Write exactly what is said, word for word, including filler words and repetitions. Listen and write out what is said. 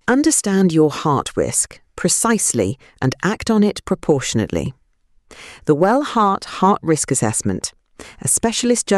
Understand your heart risk precisely and act on it proportionately. The Well Heart Heart Risk Assessment, a specialist